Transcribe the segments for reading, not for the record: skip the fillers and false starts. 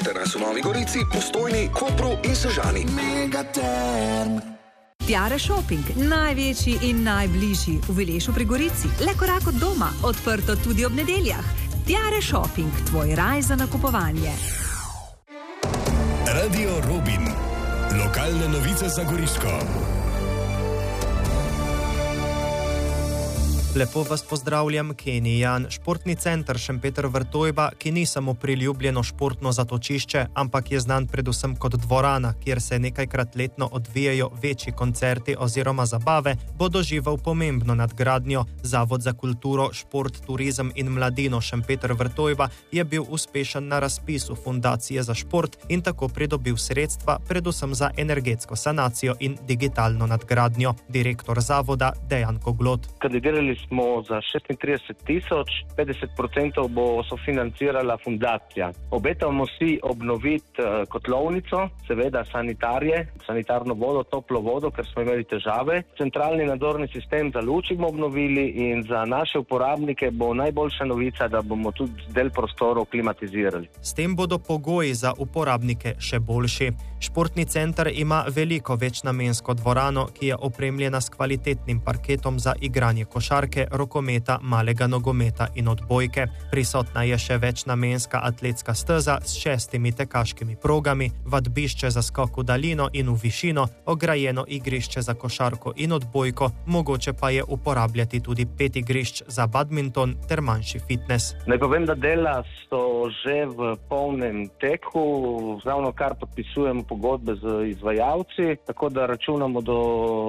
Najdete nas v Novi Gorici, Postojni, Kopru in Sežani. Tiare Shopping, največji in najbližji v Vilešu pri Gorici, le korak od doma, odprto tudi ob nedeljah. Tiare Shopping, tvoj raj za nakupovanje. Radio Robin, lokalne novice za Goriško. Lepo vas pozdravljam, Kenny Jan. Športni center Šempeter Vrtojba, ki ni samo priljubljeno športno zatočišče, ampak je znan predvsem kot dvorana, kjer se nekajkrat letno odvijajo večji koncerti oziroma zabave, bo doživel pomembno nadgradnjo. Zavod za kulturo, šport, turizem in mladino Šempeter Vrtojba je bil uspešen na razpisu Fundacije za šport in tako pridobil sredstva predvsem za energetsko sanacijo in digitalno nadgradnjo. Direktor zavoda Dejan Koglot. Kandidirali smo za 36.000, 50% bo sofinancirala fundacija. Obetamo si obnoviti kotlovnico, seveda sanitarno vodo, toplo vodo, ker smo imeli težave. Centralni nadzorni sistem za luč bomo obnovili in za naše uporabnike bo najboljša novica, da bomo tudi del prostorov klimatizirali. S tem bodo pogoji za uporabnike še boljši. Športni center ima veliko večnamensko dvorano, ki je opremljena s kvalitetnim parketom za igranje košarke, rokometa, malega nogometa in odbojke. Prisotna je še večnamenska atletska steza s 6 tekaškimi progami, vadbišče za skok v daljino in v višino, ograjeno igrišče za košarko in odbojko, mogoče pa je uporabljati tudi 5 igrišč za badminton ter manjši fitness. Naj povem, da dela so že v polnem teku, ravno kar podpisujemo pogodbe z izvajalci, tako da računamo do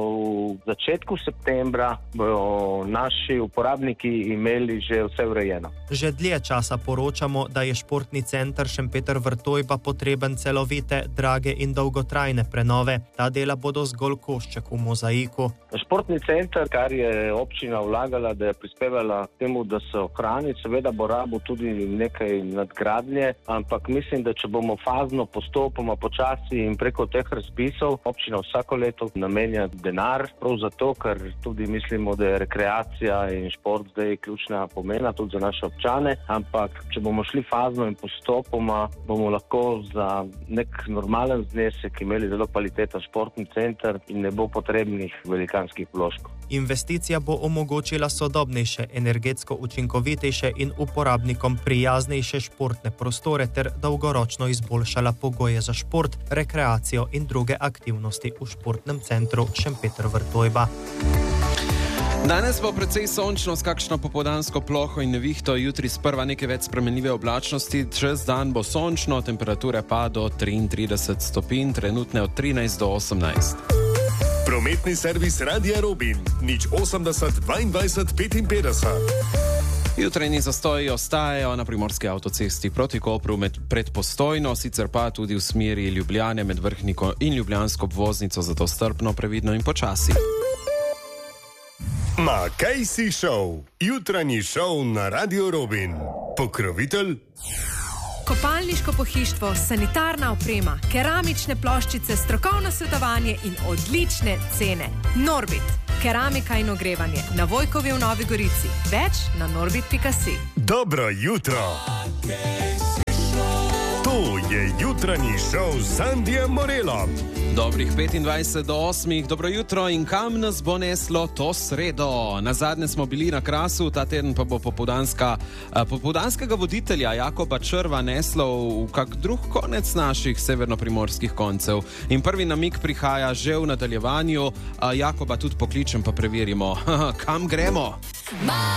začetku septembra bojo naši uporabniki imeli že vse urejeno. Že dlje časa poročamo, da je športni center Šempeter Vrtojba potreben celovite, drage in dolgotrajne prenove. Ta dela bodo zgolj košček v mozaiku. Športni center, kar je občina vlagala, da je prispevala temu, da se ohrani, seveda bo rabil tudi nekaj nadgradnje, ampak mislim, da če bomo fazno, postopoma, počasi in preko teh razpisov, občina vsako leto namenja denar, prav zato, ker tudi mislimo, da je rekreacija in šport zdaj ključna pomena tudi za naše občane, ampak če bomo šli fazno in postopoma, bomo lahko za nek normalen znesek imeli zelo kvaliteten športni center in ne bo potrebnih velikanskih vložkov. Investicija bo omogočila sodobnejše, energetsko učinkovitejše in uporabnikom prijaznejše športne prostore ter dolgoročno izboljšala pogoje za šport, rekreacijo in druge aktivnosti v športnem centru Šempeter Vrtojba. Danes bo precej sončno s kakšno popoldansko ploho in nevihto, jutri sprva nekaj več spremenljive oblačnosti, čez dan bo sončno, temperature pa do 33 stopinj, trenutne od 13 do 18. Prometni servis Radia Robin, 080 22 55. Jutranji zastoji ostajajo na primorski avtocesti proti Kopru pred Postojno, sicer pa tudi v smeri Ljubljane med Vrhniko in ljubljansko obvoznico, zato strpno, previdno in počasi. Ma kaj si šel? Jutranji šov na Radio Robin. Pokrovitelj? Kopalniško pohištvo, sanitarna oprema, keramične ploščice, strokovno svetovanje in odlične cene. Norbit, keramika in ogrevanje, na Vojkovi v Novi Gorici. Več na norbit.si. Dobro jutro! To je jutranji šov s Sandijem Morelom. Dobrih 25 do 8, dobro jutro in kam nas bo neslo to sredo? Nazadnje smo bili na Krasu, ta teden pa bo popoldanskega voditelja Jakoba Črva neslo v kak drug konec naših severnoprimorskih koncev. In prvi namig prihaja že v nadaljevanju, Jakoba tudi pokličem pa preverimo, kam gremo.